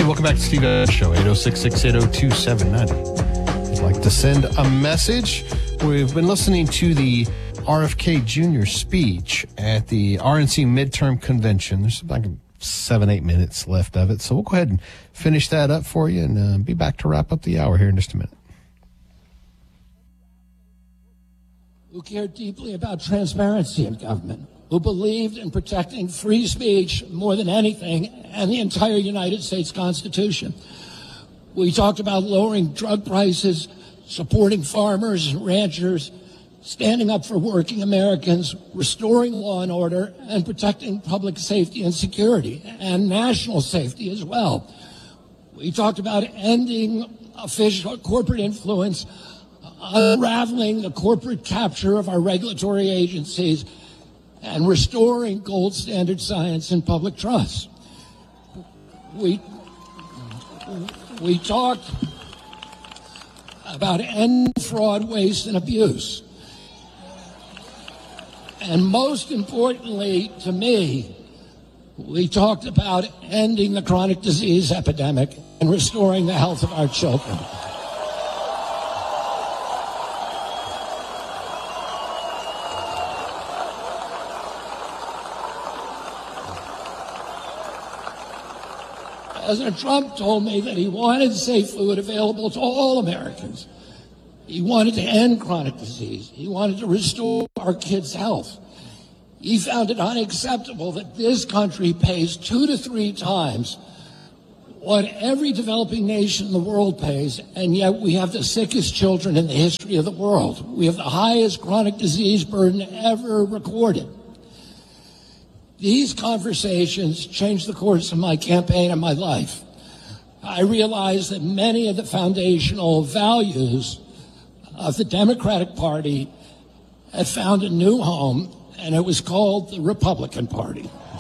welcome back to Steve Show, 806-680-2790. If you'd like to send a message, we've been listening to the RFK Jr. speech at the RNC midterm convention. There's like 7-8 minutes left of it, so we'll go ahead and finish that up for you and be back to wrap up the hour here in just a minute. Who cared deeply about transparency in government, who believed in protecting free speech more than anything and the entire United States Constitution. We talked about lowering drug prices, supporting farmers and ranchers, standing up for working Americans, restoring law and order, and protecting public safety and security, and national safety as well. We talked about ending official corporate influence, unraveling the corporate capture of our regulatory agencies, and restoring gold standard science and public trust. We talked about ending fraud, waste, and abuse. And most importantly to me, we talked about ending the chronic disease epidemic and restoring the health of our children. President Trump told me that he wanted safe food available to all Americans. He wanted to end chronic disease. He wanted to restore our kids' health. He found it unacceptable that this country pays 2 to 3 times what every developing nation in the world pays, and yet we have the sickest children in the history of the world. We have the highest chronic disease burden ever recorded. These conversations changed the course of my campaign and my life. I realized that many of the foundational values of the Democratic Party had found a new home, and it was called the Republican Party.